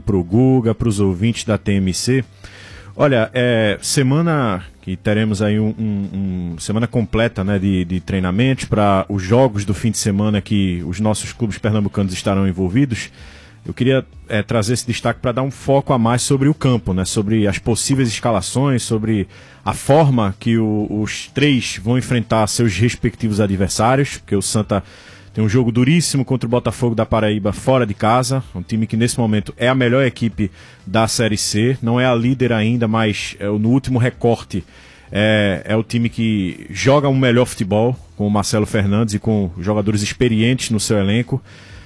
pro Guga, pros ouvintes da TMC. Olha, semana que teremos aí semana completa, né, de treinamentos para os jogos do fim de semana que os nossos clubes pernambucanos estarão envolvidos. Eu queria trazer esse destaque para dar um foco a mais sobre o campo, né, sobre as possíveis escalações, sobre a forma que os três vão enfrentar seus respectivos adversários, porque o Santa tem um jogo duríssimo contra o Botafogo da Paraíba fora de casa, um time que nesse momento é a melhor equipe da Série C, não é a líder ainda, mas no último recorte é o time que joga um melhor futebol, com o Marcelo Fernandes e com jogadores experientes no seu elenco.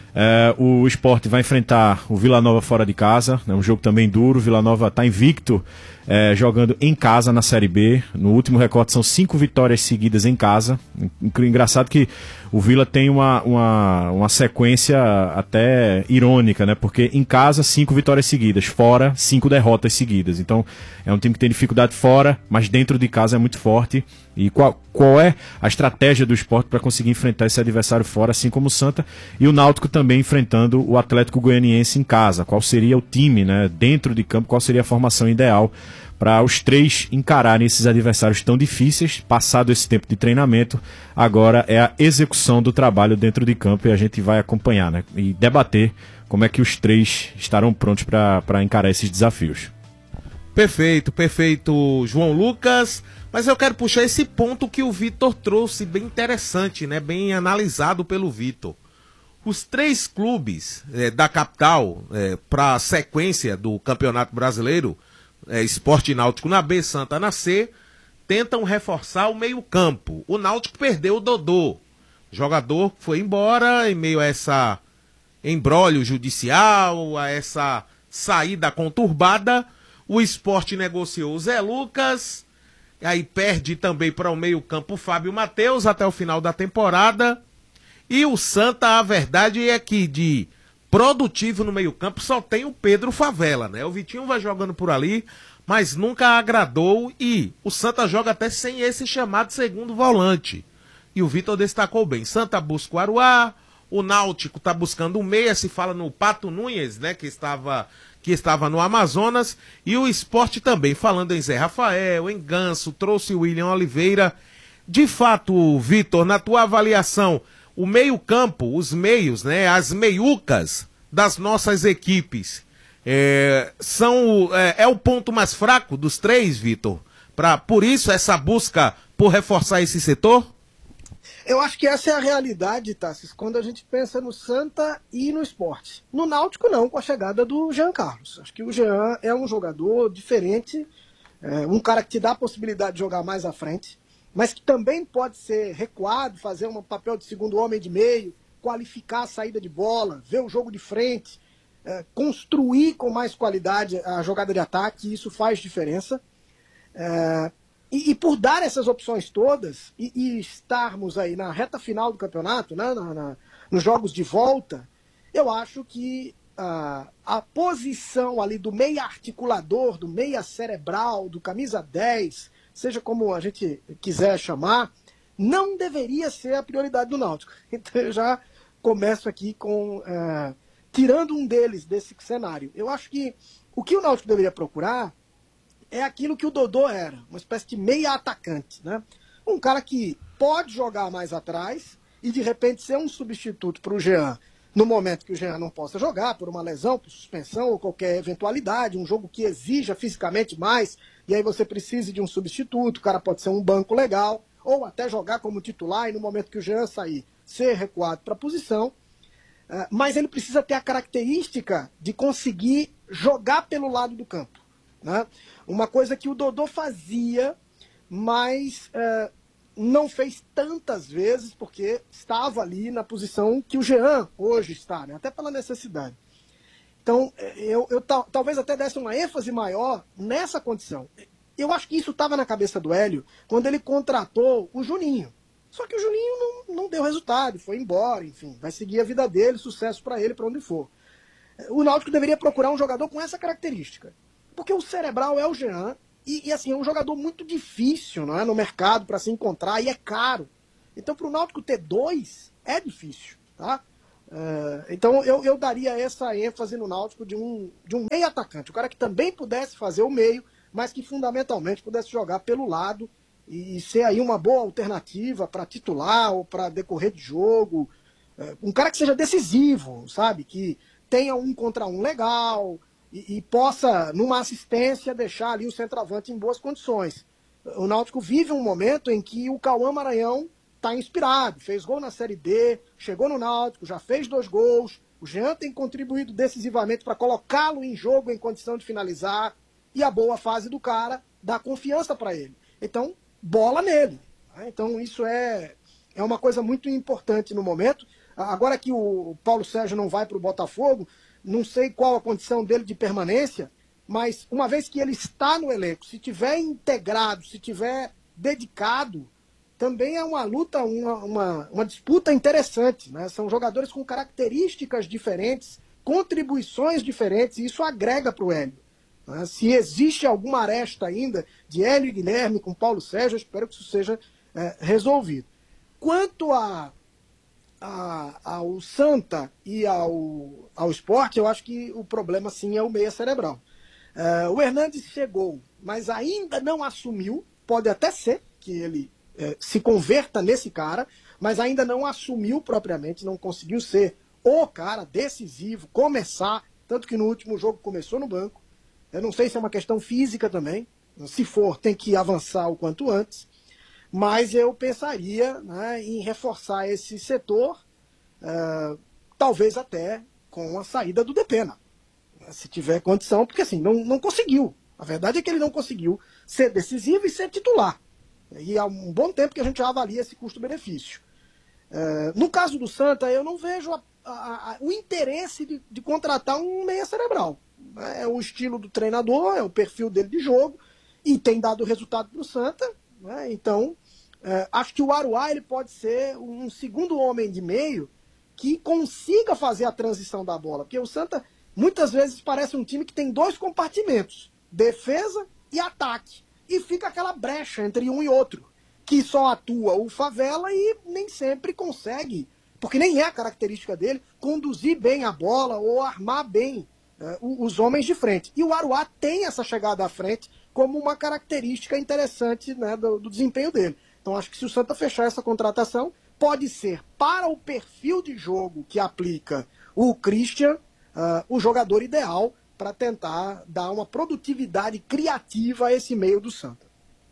O Sport vai enfrentar o Vila Nova fora de casa, é um jogo também duro. O Vila Nova está invicto, jogando em casa na Série B. No último recorte são 5 vitórias seguidas em casa. Engraçado que o Vila tem uma sequência até irônica, né? Porque em casa 5 vitórias seguidas, fora 5 derrotas seguidas. Então é um time que tem dificuldade fora, mas dentro de casa é muito forte. E qual é a estratégia do Sport para conseguir enfrentar esse adversário fora, assim como o Santa, e o Náutico também enfrentando o Atlético Goianiense em casa? Qual seria o time, né, dentro de campo, qual seria a formação ideal para os três encararem esses adversários tão difíceis? Passado esse tempo de treinamento, agora é a execução do trabalho dentro de campo, e a gente vai acompanhar, né, e debater como é que os três estarão prontos para encarar esses desafios. Perfeito, João Lucas. Mas eu quero puxar esse ponto que o Vitor trouxe, bem interessante, né? Bem analisado pelo Vitor. Os 3 clubes da capital, para a sequência do Campeonato Brasileiro, Sport e Náutico na B, Santa na C, tentam reforçar o meio-campo. O Náutico perdeu o Dodô. O jogador foi embora em meio a essa embrólio judicial, a essa saída conturbada. O Sport negociou o Zé Lucas. Aí perde também para o meio-campo o Fábio Matheus até o final da temporada. E o Santa, a verdade é que de produtivo no meio-campo só tem o Pedro Favela, né? O Vitinho vai jogando por ali, mas nunca agradou. E o Santa joga até sem esse chamado segundo volante. E o Vitor destacou bem. Santa busca o Aruá, o Náutico está buscando um meia, se fala no Pato Nunes, né? Que estava no Amazonas, e o Sport também, falando em Zé Rafael, em Ganso, trouxe o William Oliveira. De fato, Vitor, na tua avaliação, o meio-campo, os meios, né, as meiucas das nossas equipes, é o ponto mais fraco dos 3, Vitor? Por isso, essa busca por reforçar esse setor? Eu acho que essa é a realidade, Tassis, quando a gente pensa no Santa e no Sport. No Náutico não, com a chegada do Jean Carlos. Acho que o Jean é um jogador diferente, um cara que te dá a possibilidade de jogar mais à frente, mas que também pode ser recuado, fazer um papel de segundo homem de meio, qualificar a saída de bola, ver o jogo de frente, construir com mais qualidade a jogada de ataque, e isso faz diferença. E por dar essas opções todas e estarmos aí na reta final do campeonato, né, nos jogos de volta, eu acho que a posição ali do meia articulador, do meia cerebral, do camisa 10, seja como a gente quiser chamar, não deveria ser a prioridade do Náutico. Então eu já começo aqui tirando um deles desse cenário. Eu acho que o que o Náutico deveria procurar é aquilo que o Dodô era, uma espécie de meia atacante, né? Um cara que pode jogar mais atrás e de repente ser um substituto para o Jean no momento que o Jean não possa jogar, por uma lesão, por suspensão ou qualquer eventualidade, um jogo que exija fisicamente mais, e aí você precisa de um substituto, o cara pode ser um banco legal, ou até jogar como titular e no momento que o Jean sair, ser recuado para a posição, mas ele precisa ter a característica de conseguir jogar pelo lado do campo, né? Uma coisa que o Dodô fazia, mas não fez tantas vezes, porque estava ali na posição que o Jean hoje está, né? Até pela necessidade. Então, eu talvez até desse uma ênfase maior nessa condição. Eu acho que isso estava na cabeça do Hélio quando ele contratou o Juninho. Só que o Juninho não deu resultado, foi embora, enfim, vai seguir a vida dele, sucesso para ele, para onde for. O Náutico deveria procurar um jogador com essa característica. Porque o cerebral é o Jean, e assim, é um jogador muito difícil, não é, no mercado para se encontrar, e é caro. Então, para o Náutico ter 2, é difícil, tá? Então eu daria essa ênfase no Náutico de um meio atacante, o cara que também pudesse fazer o meio, mas que fundamentalmente pudesse jogar pelo lado e ser aí uma boa alternativa para titular ou para decorrer de jogo. Um cara que seja decisivo, sabe? Que tenha um contra um legal e possa, numa assistência, deixar ali o centroavante em boas condições. O Náutico vive um momento em que o Cauã Maranhão está inspirado, fez gol na Série D, chegou no Náutico, já fez 2 gols, o Jean tem contribuído decisivamente para colocá-lo em jogo em condição de finalizar, e a boa fase do cara dá confiança para ele. Então, bola nele. Então, isso é uma coisa muito importante no momento. Agora que o Paulo Sérgio não vai para o Botafogo, não sei qual a condição dele de permanência, mas uma vez que ele está no elenco, se tiver integrado, se tiver dedicado, também é uma luta, uma disputa interessante, né? São jogadores com características diferentes, contribuições diferentes, e isso agrega para o Hélio. Né? Se existe alguma aresta ainda de Hélio e Guilherme com Paulo Sérgio, eu espero que isso seja resolvido. Quanto ao Santa e ao Sport, eu acho que o problema sim é o meia cerebral. O Hernandes chegou, mas ainda não assumiu, pode até ser que ele se converta nesse cara, mas ainda não assumiu propriamente, não conseguiu ser o cara decisivo, começar, tanto que no último jogo começou no banco. Eu não sei se é uma questão física também, se for, tem que avançar o quanto antes, mas eu pensaria, né, em reforçar esse setor, talvez até com a saída do Depena, se tiver condição, porque assim, não conseguiu. A verdade é que ele não conseguiu ser decisivo e ser titular. E há um bom tempo que a gente já avalia esse custo-benefício. No caso do Santa, eu não vejo o interesse de contratar um meia cerebral. É o estilo do treinador, é o perfil dele de jogo, e tem dado resultado para o Santa. Né? Então, acho que o Aruá ele pode ser um segundo homem de meio que consiga fazer a transição da bola. Porque o Santa, muitas vezes, parece um time que tem 2 compartimentos, defesa e ataque. E fica aquela brecha entre um e outro, que só atua o Favela e nem sempre consegue, porque nem é a característica dele, conduzir bem a bola ou armar bem os homens de frente. E o Aruá tem essa chegada à frente como uma característica interessante, né, do desempenho dele. Então acho que se o Santa fechar essa contratação, pode ser, para o perfil de jogo que aplica o Christian, o jogador ideal para tentar dar uma produtividade criativa a esse meio do Santa.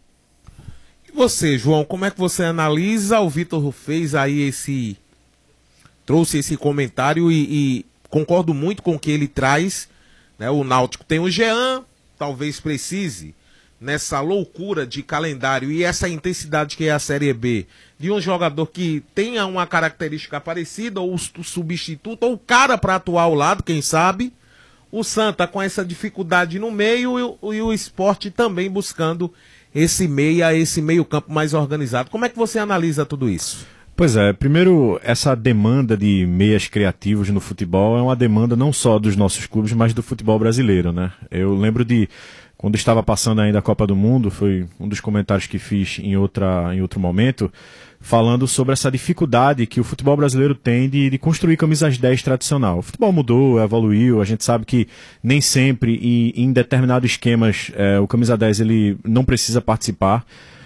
E você, João, como é que você analisa? O Vitor fez aí trouxe esse comentário e concordo muito com o que ele traz, né? O Náutico tem o Jean, talvez precise, nessa loucura de calendário e essa intensidade que é a Série B, de um jogador que tenha uma característica parecida, ou o substituto, ou o cara para atuar ao lado, quem sabe. O Santa com essa dificuldade no meio e o Sport também buscando esse meio campo mais organizado. Como é que você analisa tudo isso? Pois é, primeiro, essa demanda de meias criativos no futebol é uma demanda não só dos nossos clubes, mas do futebol brasileiro, né? Eu lembro de, quando estava passando ainda a Copa do Mundo, foi um dos comentários que fiz em outro momento, falando sobre essa dificuldade que o futebol brasileiro tem de construir camisas 10 tradicional. O futebol mudou, evoluiu, a gente sabe que nem sempre e em determinados esquemas o camisa 10 ele não precisa participar.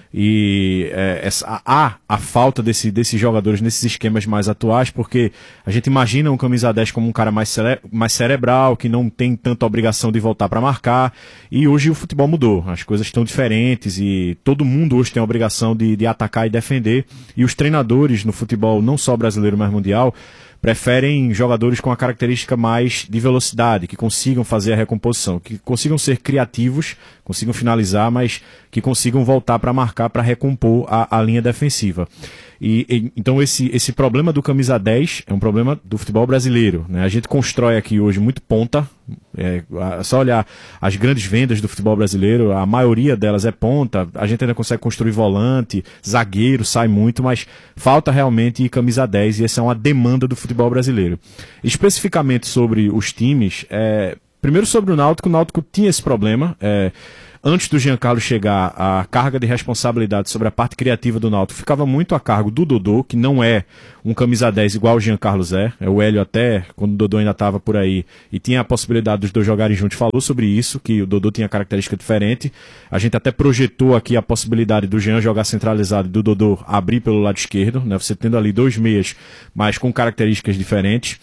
E há a falta desses jogadores nesses esquemas mais atuais, porque a gente imagina um camisa 10 como um cara mais cerebral, que não tem tanta obrigação de voltar para marcar, e hoje o futebol mudou, as coisas estão diferentes e todo mundo hoje tem a obrigação de atacar e defender, e os treinadores no futebol, não só brasileiro, mas mundial, preferem jogadores com a característica mais de velocidade, que consigam fazer a recomposição, que consigam ser criativos, consigam finalizar, mas que consigam voltar para marcar, para recompor a linha defensiva. Então esse problema do camisa 10 é um problema do futebol brasileiro, né? A gente constrói aqui hoje muito ponta, é só olhar as grandes vendas do futebol brasileiro, a maioria delas é ponta, a gente ainda consegue construir volante, zagueiro, sai muito, mas falta realmente camisa 10 e essa é uma demanda do futebol brasileiro. Especificamente sobre os times, Primeiro sobre o Náutico tinha esse problema. Antes do Jean Carlos chegar, a carga de responsabilidade sobre a parte criativa do Náutico ficava muito a cargo do Dodô, que não é um camisa 10 igual o Jean Carlos é. O Hélio até, quando o Dodô ainda estava por aí e tinha a possibilidade dos dois jogarem juntos, falou sobre isso, que o Dodô tinha característica diferente. A gente até projetou aqui a possibilidade do Jean jogar centralizado e do Dodô abrir pelo lado esquerdo, né? Você tendo ali dois meias, mas com características diferentes.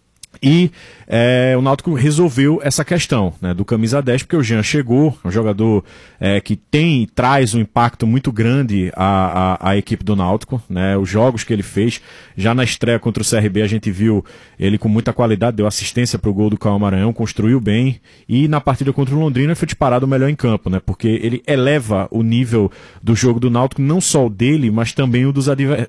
E o Náutico resolveu essa questão, né, do camisa 10, porque o Jean chegou, um jogador que traz um impacto muito grande à equipe do Náutico, né, os jogos que ele fez, já na estreia contra o CRB a gente viu ele com muita qualidade, deu assistência para o gol do Cauã Maranhão, construiu bem, e na partida contra o Londrina foi disparado o melhor em campo, né, porque ele eleva o nível do jogo do Náutico, não só o dele, mas também o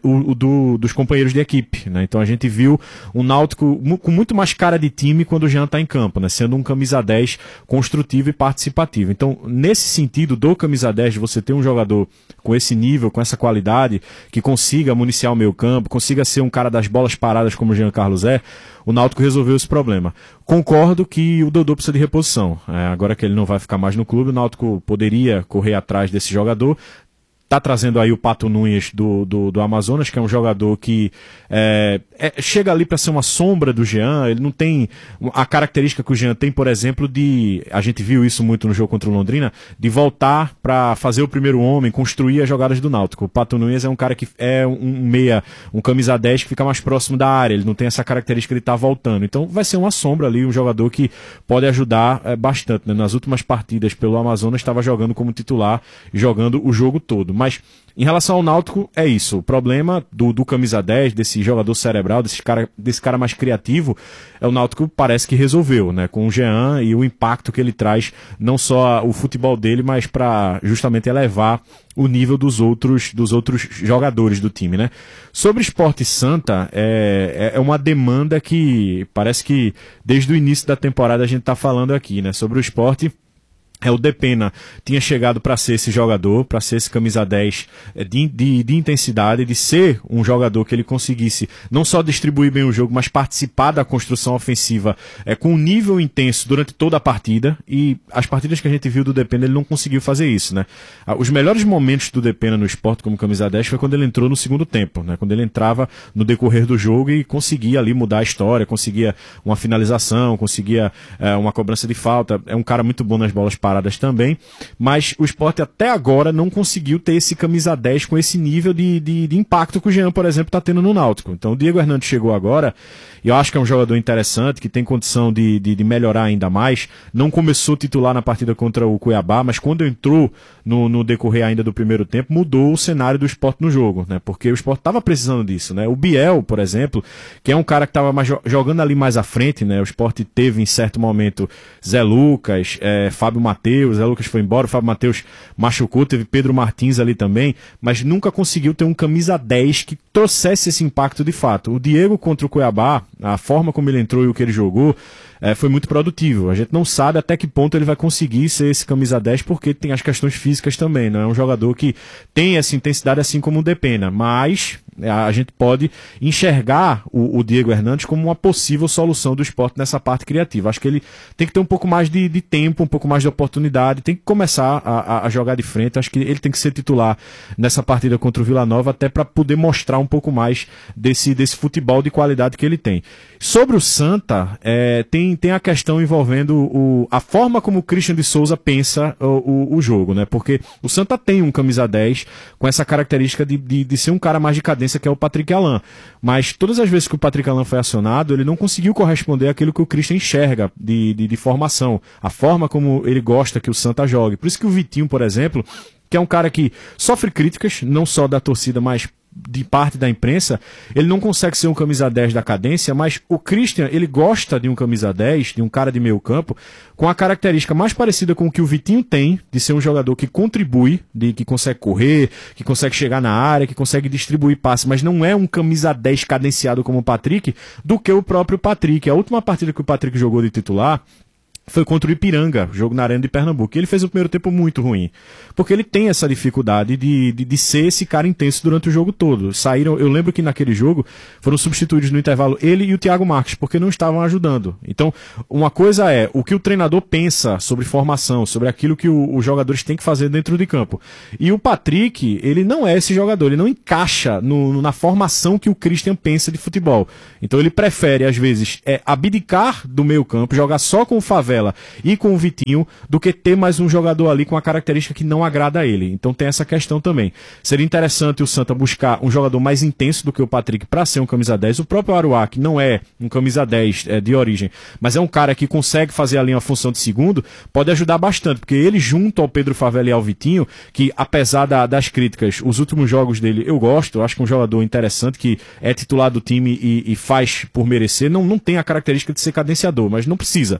dos companheiros de equipe, né, então a gente viu um Náutico com muito mais cara de time quando o Jean está em campo, né? Sendo um camisa 10 construtivo e participativo. Então, nesse sentido do camisa 10, de você ter um jogador com esse nível, com essa qualidade, que consiga municiar o meio campo, consiga ser um cara das bolas paradas como o Jean Carlos é, o Náutico resolveu esse problema. Concordo que o Dodô precisa de reposição. Agora que ele não vai ficar mais no clube, o Náutico poderia correr atrás desse jogador. Tá trazendo aí o Pato Nunes do Amazonas, que é um jogador que chega ali para ser uma sombra do Jean. Ele não tem a característica que o Jean tem, por exemplo, a gente viu isso muito no jogo contra o Londrina, de voltar para fazer o primeiro homem, construir as jogadas do Náutico. O Pato Nunes é um cara que é um camisa 10 que fica mais próximo da área, ele não tem essa característica de estar voltando. Então vai ser uma sombra ali, um jogador que pode ajudar bastante, né? Nas últimas partidas pelo Amazonas estava jogando como titular, jogando o jogo todo. Mas em relação ao Náutico, é isso. O problema do camisa 10, desse jogador cerebral, desse cara mais criativo, o Náutico parece que resolveu, né? Com o Jean e o impacto que ele traz, não só o futebol dele, mas para justamente elevar o nível dos outros jogadores do time, né? Sobre Sport Santa, é uma demanda que parece que desde o início da temporada a gente está falando aqui, né? Sobre o Sport. O Depena tinha chegado para ser esse jogador, para ser esse camisa 10 de intensidade, de ser um jogador que ele conseguisse não só distribuir bem o jogo, mas participar da construção ofensiva com um nível intenso durante toda a partida, e as partidas que a gente viu do Depena ele não conseguiu fazer isso, né? Os melhores momentos do Depena no Sport como camisa 10 foi quando ele entrou no segundo tempo, né? Quando ele entrava no decorrer do jogo e conseguia ali mudar a história, conseguia uma finalização, conseguia uma cobrança de falta. É um cara muito bom nas bolas paradas também, mas o Sport até agora não conseguiu ter esse camisa 10 com esse nível de impacto que o Jean, por exemplo, está tendo no Náutico. Então o Diego Hernandes chegou agora, e eu acho que é um jogador interessante, que tem condição de melhorar ainda mais. Não começou titular na partida contra o Cuiabá, mas quando entrou no decorrer ainda do primeiro tempo, mudou o cenário do Sport no jogo, né? Porque o Sport estava precisando disso, né? O Biel, por exemplo, que é um cara que estava jogando ali mais à frente, né? O Sport teve em certo momento Zé Lucas, Fábio Matheus, Zé Lucas foi embora, o Fábio Matheus machucou, teve Pedro Martins ali também, mas nunca conseguiu ter um camisa 10 que trouxesse esse impacto de fato. O Diego contra o Cuiabá, a forma como ele entrou e o que ele jogou, foi muito produtivo. A gente não sabe até que ponto ele vai conseguir ser esse camisa 10, porque tem as questões físicas também, não é um jogador que tem essa intensidade assim como o Depena, mas a gente pode enxergar o Diego Hernandes como uma possível solução do Sport nessa parte criativa. Acho que ele tem que ter um pouco mais de tempo, um pouco mais de oportunidade, tem que começar a jogar de frente. Acho que ele tem que ser titular nessa partida contra o Vila Nova, até para poder mostrar um pouco mais desse futebol de qualidade que ele tem. Sobre o Santa, tem a questão envolvendo a forma como o Christian de Souza pensa o jogo, né? Porque o Santa tem um camisa 10 com essa característica de ser um cara mais de cadência, que é o Patrick Alain. Mas todas as vezes que o Patrick Alain foi acionado, ele não conseguiu corresponder àquilo que o Christian enxerga de formação, a forma como ele gosta que o Santa jogue. Por isso que o Vitinho, por exemplo, que é um cara que sofre críticas, não só da torcida, mas de parte da imprensa, ele não consegue ser um camisa 10 da cadência, mas o Christian, ele gosta de um camisa 10, de um cara de meio campo, com a característica mais parecida com o que o Vitinho tem, de ser um jogador que contribui, que consegue correr, que consegue chegar na área, que consegue distribuir passe, mas não é um camisa 10 cadenciado como o Patrick, do que o próprio Patrick. A última partida que o Patrick jogou de titular, foi contra o Ipiranga, jogo na Arena de Pernambuco. E ele fez o primeiro tempo muito ruim. Porque ele tem essa dificuldade de ser esse cara intenso durante o jogo todo. Eu lembro que naquele jogo foram substituídos no intervalo ele e o Thiago Marques, porque não estavam ajudando. Então, uma coisa é o que o treinador pensa sobre formação, sobre aquilo que os jogadores têm que fazer dentro de campo. E o Patrick, ele não é esse jogador, ele não encaixa na formação que o Christian pensa de futebol. Então ele prefere, às vezes, abdicar do meio campo, jogar só com o Favela e com o Vitinho, do que ter mais um jogador ali com a característica que não agrada a ele. Então tem essa questão também. Seria interessante o Santa buscar um jogador mais intenso do que o Patrick para ser um camisa 10. O próprio Aruá, que não é um camisa 10 de origem, mas é um cara que consegue fazer ali uma função de segundo, pode ajudar bastante, porque ele junto ao Pedro Favela e ao Vitinho, que apesar das críticas, os últimos jogos dele eu gosto, eu acho que é um jogador interessante, que é titular do time e faz por merecer, não tem a característica de ser cadenciador, mas não precisa.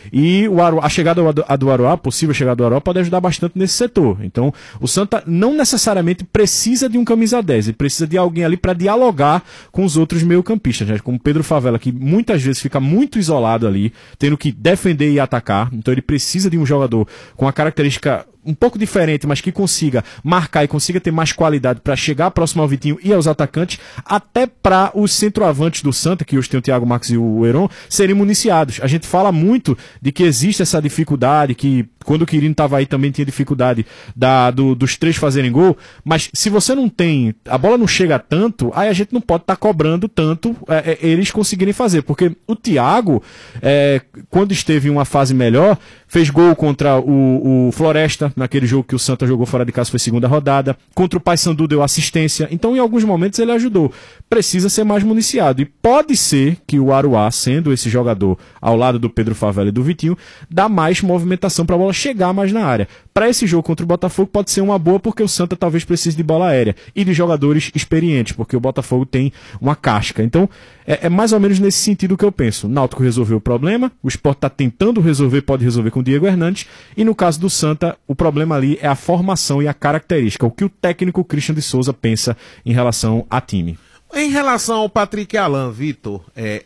E a chegada do Aruá, a possível chegada do Aruá, pode ajudar bastante nesse setor. Então, o Santa não necessariamente precisa de um camisa 10, ele precisa de alguém ali para dialogar com os outros meio-campistas, né? Como Pedro Favela, que muitas vezes fica muito isolado ali, tendo que defender e atacar. Então, ele precisa de um jogador com a característica um pouco diferente, mas que consiga marcar e consiga ter mais qualidade para chegar próximo ao Vitinho e aos atacantes, até para os centroavantes do Santa, que hoje tem o Thiago Marques e o Heron, serem municiados. A gente fala muito de que existe essa dificuldade, que quando o Quirino estava aí também tinha dificuldade dos três fazerem gol, mas se você não tem, a bola não chega tanto, aí a gente não pode estar cobrando tanto eles conseguirem fazer, porque o Thiago, quando esteve em uma fase melhor, fez gol contra o Floresta, naquele jogo que o Santa jogou fora de casa, foi segunda rodada. Contra o Paysandu deu assistência. Então, em alguns momentos, ele ajudou. Precisa ser mais municiado. E pode ser que o Aruá, sendo esse jogador ao lado do Pedro Favela e do Vitinho, dá mais movimentação para a bola chegar mais na área. Para esse jogo contra o Botafogo pode ser uma boa, porque o Santa talvez precise de bola aérea e de jogadores experientes, porque o Botafogo tem uma casca. Então, é mais ou menos nesse sentido que eu penso. O Náutico resolveu o problema, o Sport está tentando resolver, pode resolver com o Diego Hernandes, e no caso do Santa, o problema ali é a formação e a característica, o que o técnico Christian de Souza pensa em relação a time. Em relação ao Patrick Alan, Vitor,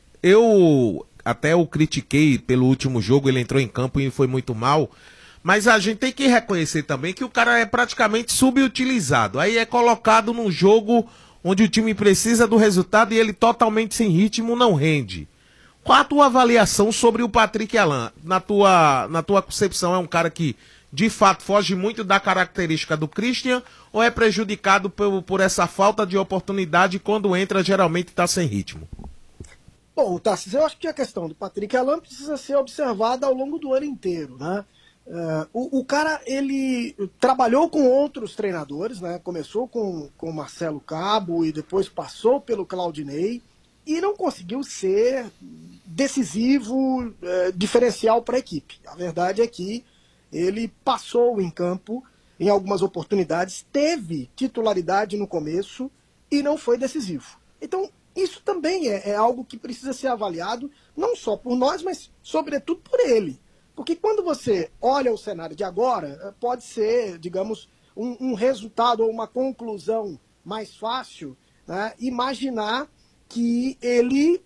eu até o critiquei pelo último jogo, ele entrou em campo e foi muito mal, mas a gente tem que reconhecer também que o cara é praticamente subutilizado. Aí é colocado num jogo onde o time precisa do resultado e ele totalmente sem ritmo não rende. Qual a tua avaliação sobre o Patrick Alan? Na tua concepção, é um cara que de fato foge muito da característica do Christian ou é prejudicado por essa falta de oportunidade, quando entra geralmente está sem ritmo? Bom, Tarcísio, eu acho que a questão do Patrick Alan precisa ser observada ao longo do ano inteiro, né? O cara, ele trabalhou com outros treinadores, né? Começou com o Marcelo Cabo e depois passou pelo Claudinei e não conseguiu ser decisivo, diferencial para a equipe. A verdade é que ele passou em campo em algumas oportunidades, teve titularidade no começo e não foi decisivo. Então, isso também é algo que precisa ser avaliado, não só por nós, mas sobretudo por ele. Porque quando você olha o cenário de agora, pode ser, digamos, um resultado ou uma conclusão mais fácil, né, imaginar que ele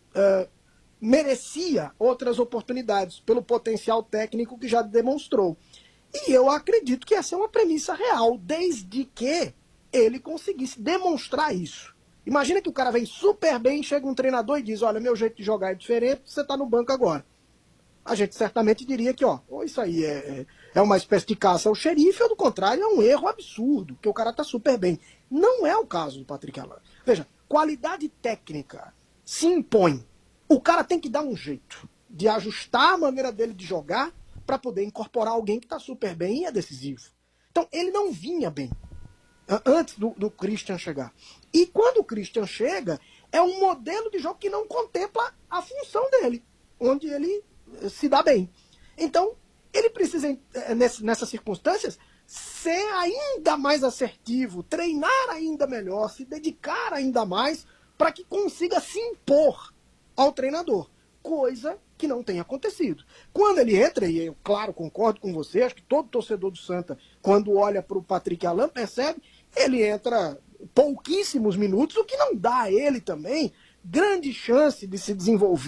merecia outras oportunidades pelo potencial técnico que já demonstrou. E eu acredito que essa é uma premissa real, desde que ele conseguisse demonstrar isso. Imagina que o cara vem super bem, chega um treinador e diz, olha, meu jeito de jogar é diferente, você está no banco agora. A gente certamente diria que, ou isso aí é uma espécie de caça ao xerife, ou do contrário, é um erro absurdo, porque o cara está super bem. Não é o caso do Patrick Alan. Veja, qualidade técnica se impõe. O cara tem que dar um jeito de ajustar a maneira dele de jogar para poder incorporar alguém que está super bem e é decisivo. Então, ele não vinha bem antes do Christian chegar. E quando o Christian chega, é um modelo de jogo que não contempla a função dele, onde ele se dá bem. Então, ele precisa, nessas circunstâncias, ser ainda mais assertivo, treinar ainda melhor, se dedicar ainda mais para que consiga se impor ao treinador, coisa que não tem acontecido. Quando ele entra, e eu, claro, concordo com você, acho que todo torcedor do Santa, quando olha para o Patrick Alan, percebe, ele entra pouquíssimos minutos, o que não dá a ele também grande chance de se desenvolver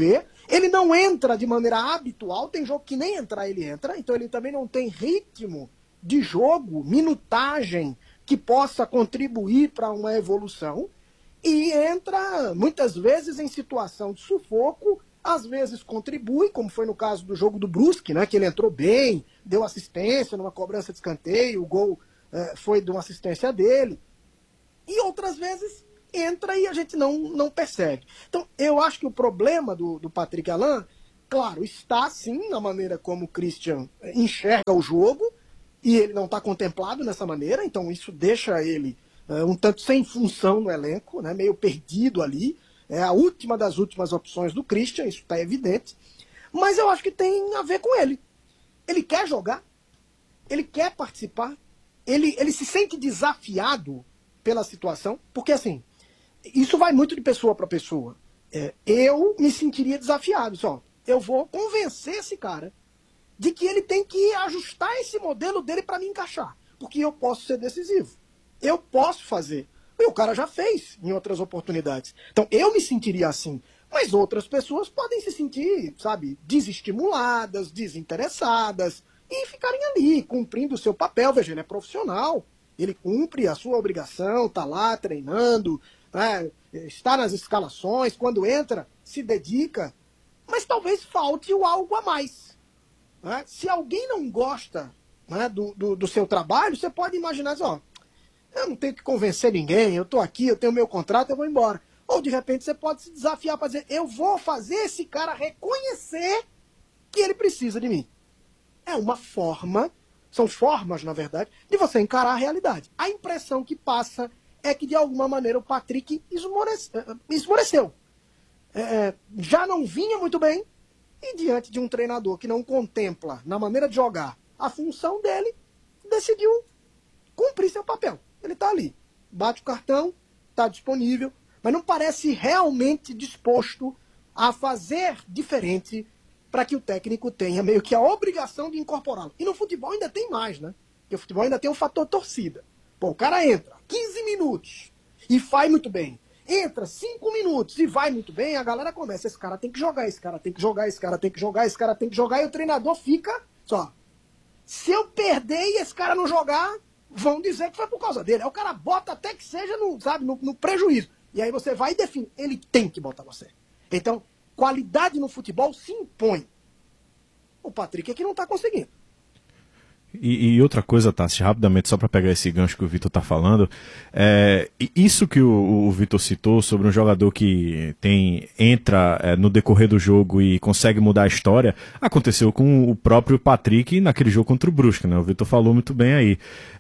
Ele não entra de maneira habitual, tem jogo que nem entrar ele entra, então ele também não tem ritmo de jogo, minutagem que possa contribuir para uma evolução, e entra muitas vezes em situação de sufoco, às vezes contribui, como foi no caso do jogo do Brusque, né, que ele entrou bem, deu assistência numa cobrança de escanteio, o gol foi de uma assistência dele, e outras vezes entra e a gente não percebe. Então, eu acho que o problema do Patrick Alain, claro, está sim na maneira como o Christian enxerga o jogo, e ele não está contemplado nessa maneira, então isso deixa ele um tanto sem função no elenco, né, meio perdido ali. É a última das últimas opções do Christian, isso está evidente. Mas eu acho que tem a ver com ele. Ele quer jogar, ele quer participar, ele se sente desafiado pela situação, porque assim, isso vai muito de pessoa para pessoa. Eu me sentiria desafiado, só. Eu vou convencer esse cara de que ele tem que ajustar esse modelo dele para me encaixar, porque eu posso ser decisivo, eu posso fazer. E o cara já fez em outras oportunidades. Então eu me sentiria assim, mas outras pessoas podem se sentir, sabe, desestimuladas, desinteressadas e ficarem ali cumprindo o seu papel. Veja, ele é profissional, ele cumpre a sua obrigação, está lá treinando, né, está nas escalações, quando entra, se dedica, mas talvez falte o algo a mais. Né? Se alguém não gosta, né, do seu trabalho, você pode imaginar assim, ó, eu não tenho que convencer ninguém, eu estou aqui, eu tenho meu contrato, eu vou embora. Ou de repente você pode se desafiar para dizer, eu vou fazer esse cara reconhecer que ele precisa de mim. É uma forma, são formas, na verdade, de você encarar a realidade. A impressão que passa é que, de alguma maneira, o Patrick esmoreceu. Já não vinha muito bem, e diante de um treinador que não contempla, na maneira de jogar, a função dele, decidiu cumprir seu papel. Ele está ali, bate o cartão, está disponível, mas não parece realmente disposto a fazer diferente para que o técnico tenha meio que a obrigação de incorporá-lo. E no futebol ainda tem mais, né? Porque o futebol ainda tem um fator torcida. Pô, o cara entra 15 minutos e faz muito bem. Entra 5 minutos e vai muito bem, a galera começa, esse cara tem que jogar, esse cara tem que jogar, esse cara tem que jogar, esse cara tem que jogar, e o treinador fica só. Se eu perder e esse cara não jogar, vão dizer que foi por causa dele. Aí o cara bota até que seja no prejuízo. E aí você vai e define. Ele tem que botar você. Então, qualidade no futebol se impõe. O Patrick é que não está conseguindo. E outra coisa, Tassi, rapidamente, só para pegar esse gancho que o Vitor está falando, isso que o Vitor citou sobre um jogador que entra no decorrer do jogo e consegue mudar a história, aconteceu com o próprio Patrick naquele jogo contra o Brusque, né? O Vitor falou muito bem aí.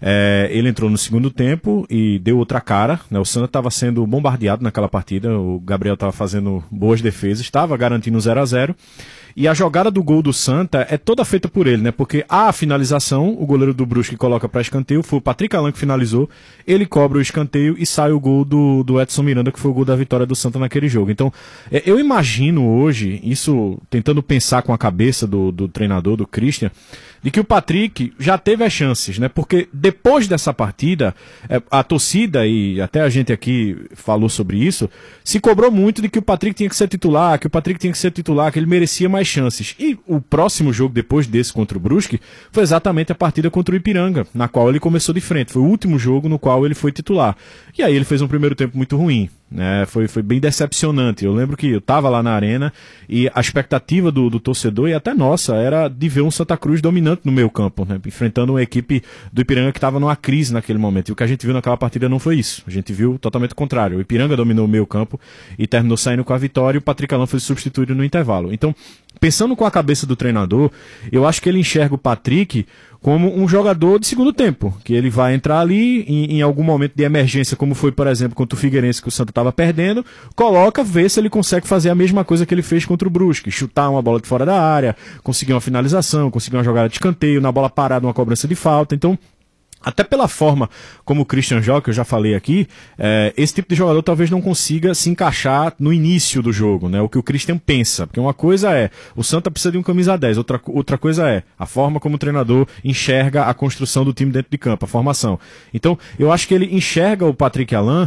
Ele entrou no segundo tempo e deu outra cara, né? O Santa estava sendo bombardeado naquela partida, o Gabriel estava fazendo boas defesas, estava garantindo 0-0, e a jogada do gol do Santa é toda feita por ele, né? Porque a finalização, o goleiro do Brusque coloca para escanteio, foi o Patrick Alain que finalizou, ele cobra o escanteio e sai o gol do Edson Miranda, que foi o gol da vitória do Santa naquele jogo. Então, eu imagino hoje, isso tentando pensar com a cabeça do treinador, do Christian, de que o Patrick já teve as chances, né? Porque depois dessa partida, a torcida, e até a gente aqui falou sobre isso, se cobrou muito de que o Patrick tinha que ser titular, que ele merecia mais chances. E o próximo jogo depois desse contra o Brusque foi exatamente a partida contra o Ipiranga, na qual ele começou de frente. Foi o último jogo no qual ele foi titular. E aí ele fez um primeiro tempo muito ruim. Foi bem decepcionante. Eu lembro que eu estava lá na arena e a expectativa do torcedor, e até nossa, era de ver um Santa Cruz dominante no meio campo, né? Enfrentando uma equipe do Ipiranga que estava numa crise naquele momento. E o que a gente viu naquela partida não foi isso. A gente viu totalmente o contrário. O Ipiranga dominou o meio campo e terminou saindo com a vitória, e o Patrick Alain foi substituído no intervalo. Então, pensando com a cabeça do treinador, eu acho que ele enxerga o Patrick como um jogador de segundo tempo, que ele vai entrar ali em algum momento de emergência, como foi, por exemplo, contra o Figueirense, que o Santa estava perdendo, coloca, vê se ele consegue fazer a mesma coisa que ele fez contra o Brusque, chutar uma bola de fora da área, conseguir uma finalização, conseguir uma jogada de escanteio, na bola parada, uma cobrança de falta. Então, até pela forma como o Christian joga, que eu já falei aqui, esse tipo de jogador talvez não consiga se encaixar no início do jogo, né? O que o Christian pensa. Porque uma coisa é, o Santa precisa de um camisa 10, outra coisa é a forma como o treinador enxerga a construção do time dentro de campo, a formação. Então, eu acho que ele enxerga o Patrick Alain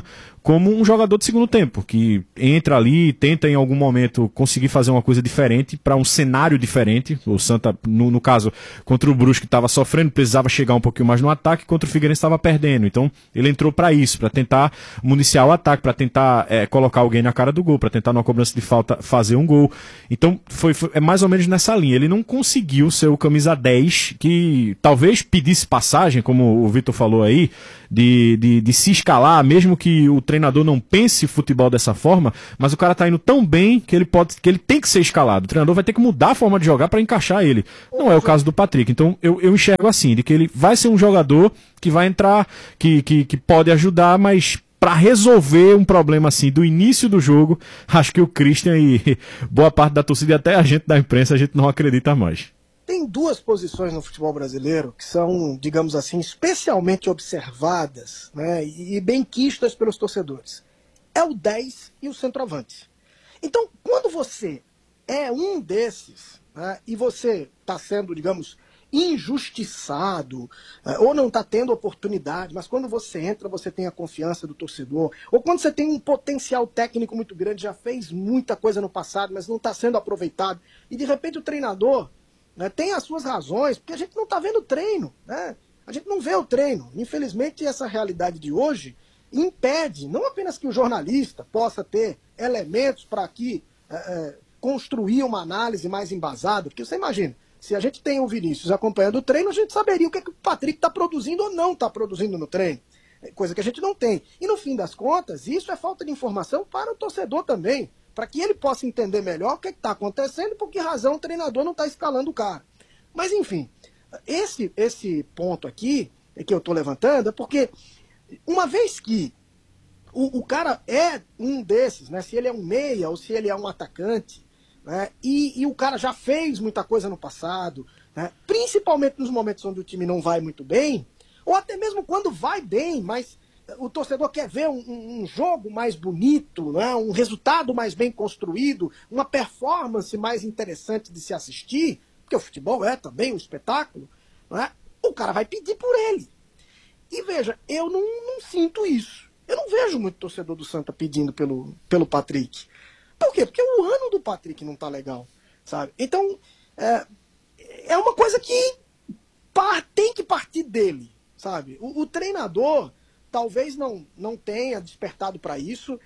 como um jogador de segundo tempo, que entra ali, tenta em algum momento conseguir fazer uma coisa diferente para um cenário diferente. O Santa, no caso, contra o Brusque estava sofrendo, precisava chegar um pouquinho mais no ataque, contra o Figueirense estava perdendo. Então ele entrou para isso, para tentar municiar o ataque, para tentar colocar alguém na cara do gol, para tentar numa cobrança de falta fazer um gol. Então é mais ou menos nessa linha. Ele não conseguiu ser o camisa 10 que talvez pedisse passagem, como o Vitor falou aí, de se escalar, mesmo que o treinador não pense futebol dessa forma, mas o cara tá indo tão bem que ele tem que ser escalado. O treinador vai ter que mudar a forma de jogar para encaixar ele. Não é o caso do Patrick. Então eu enxergo assim, de que ele vai ser um jogador que vai entrar, que pode ajudar, mas para resolver um problema assim do início do jogo, acho que o Christian e boa parte da torcida e até a gente da imprensa, a gente não acredita mais. Tem duas posições no futebol brasileiro que são, digamos assim, especialmente observadas, né, e bem quistas pelos torcedores. É o 10 e o centroavante. Então, quando você é um desses, né, e você está sendo, digamos, injustiçado, ou não está tendo oportunidade, mas quando você entra, você tem a confiança do torcedor, ou quando você tem um potencial técnico muito grande, já fez muita coisa no passado, mas não está sendo aproveitado, e de repente o treinador, né, tem as suas razões, porque a gente não está vendo treino, né? A gente não vê o treino. Infelizmente, essa realidade de hoje impede, não apenas que o jornalista possa ter elementos para aqui construir uma análise mais embasada, porque você imagina, se a gente tem o Vinícius acompanhando o treino, a gente saberia o que o Patrick está produzindo ou não está produzindo no treino, coisa que a gente não tem. E no fim das contas, isso é falta de informação para o torcedor também, para que ele possa entender melhor o que está acontecendo e por que razão o treinador não está escalando o cara. Mas, enfim, esse ponto aqui que eu estou levantando é porque, uma vez que o cara é um desses, né, se ele é um meia ou se ele é um atacante, né, e o cara já fez muita coisa no passado, né, principalmente nos momentos onde o time não vai muito bem, ou até mesmo quando vai bem, mas o torcedor quer ver um jogo mais bonito, né? Um resultado mais bem construído, uma performance mais interessante de se assistir, porque o futebol é também um espetáculo, né? O cara vai pedir por ele. E veja, eu não sinto isso. Eu não vejo muito torcedor do Santa pedindo pelo Patrick. Por quê? Porque o ano do Patrick não tá legal, sabe? Então, é uma coisa que tem que partir dele, sabe? O treinador talvez não tenha despertado para isso,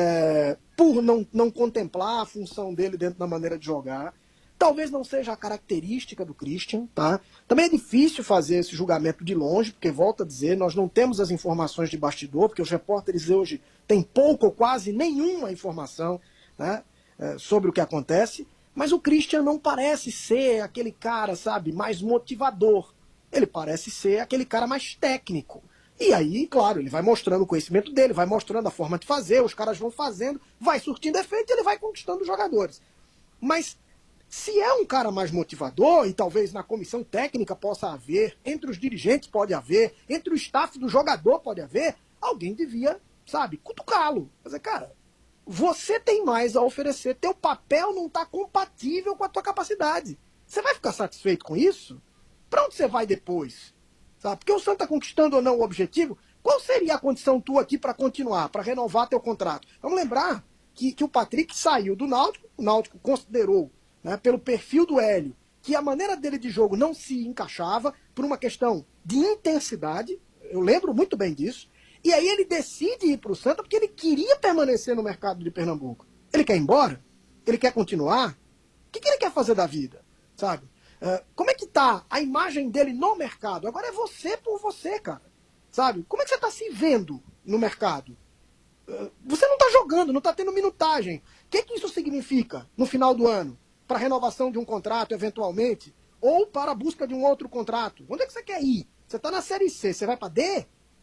por não contemplar a função dele dentro da maneira de jogar. Talvez não seja a característica do Christian, tá? Também é difícil fazer esse julgamento de longe, porque, volto a dizer, nós não temos as informações de bastidor, porque os repórteres hoje têm pouco ou quase nenhuma informação, né, sobre o que acontece, mas o Christian não parece ser aquele cara, sabe, mais motivador. Ele parece ser aquele cara mais técnico. E aí, claro, ele vai mostrando o conhecimento dele, vai mostrando a forma de fazer, os caras vão fazendo, vai surtindo efeito e ele vai conquistando os jogadores. Mas se é um cara mais motivador, e talvez na comissão técnica possa haver, entre os dirigentes pode haver, entre o staff do jogador pode haver, alguém devia, sabe, cutucá-lo. Quer dizer, cara, você tem mais a oferecer, teu papel não está compatível com a tua capacidade. Você vai ficar satisfeito com isso? Para onde você vai depois? Sabe? Porque o Santa está conquistando ou não o objetivo, qual seria a condição tua aqui para continuar, para renovar teu contrato? Vamos lembrar que o Patrick saiu do Náutico, o Náutico considerou, né, pelo perfil do Hélio, que a maneira dele de jogo não se encaixava por uma questão de intensidade, eu lembro muito bem disso, e aí ele decide ir para o Santa porque ele queria permanecer no mercado de Pernambuco. Ele quer ir embora? Ele quer continuar? O que ele quer fazer da vida? Sabe? Como é que tá a imagem dele no mercado? Agora é você por você, cara. Sabe? Como é que você está se vendo no mercado? Você não está jogando, não está tendo minutagem. O que isso significa no final do ano? Para renovação de um contrato, eventualmente? Ou para a busca de um outro contrato? Onde é que você quer ir? Você está na Série C, você vai para D?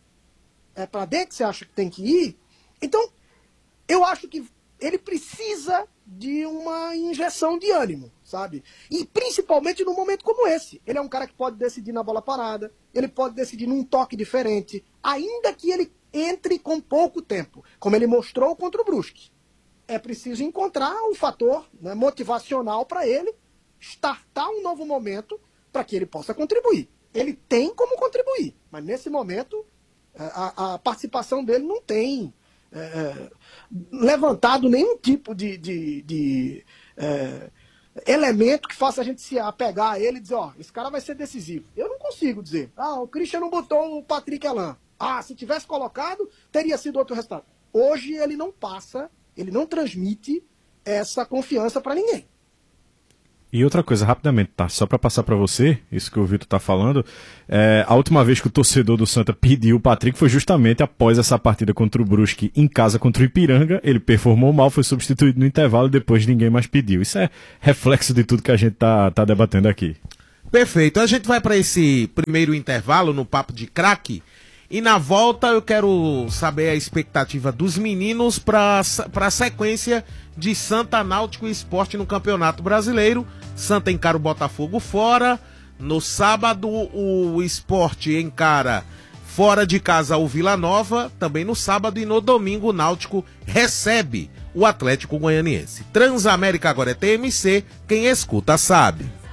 É para D que você acha que tem que ir? Então, eu acho que ele precisa de uma injeção de ânimo, sabe? E principalmente num momento como esse. Ele é um cara que pode decidir na bola parada, ele pode decidir num toque diferente, ainda que ele entre com pouco tempo, como ele mostrou contra o Brusque. É preciso encontrar um fator, né, motivacional para ele startar um novo momento para que ele possa contribuir. Ele tem como contribuir, mas nesse momento a participação dele não tem levantado nenhum tipo de elemento que faça a gente se apegar a ele e dizer, ó, esse cara vai ser decisivo. Eu não consigo dizer, o Christian não botou o Patrick Elan. Se tivesse colocado, teria sido outro resultado. Hoje ele não passa, ele não transmite essa confiança para ninguém. E outra coisa, rapidamente, tá? Só para passar para você, isso que o Vitor tá falando, a última vez que o torcedor do Santa pediu o Patrick foi justamente após essa partida contra o Brusque em casa contra o Ipiranga. Ele performou mal, foi substituído no intervalo e depois ninguém mais pediu. Isso é reflexo de tudo que a gente tá debatendo aqui. Perfeito. A gente vai para esse primeiro intervalo no Papo de Craque. E na volta eu quero saber a expectativa dos meninos para a sequência de Santa, Náutico e Sport no Campeonato Brasileiro. Santa encara o Botafogo fora. No sábado o Sport encara fora de casa o Vila Nova. Também no sábado e no domingo o Náutico recebe o Atlético Goianiense. Transamérica agora é TMC, quem escuta sabe.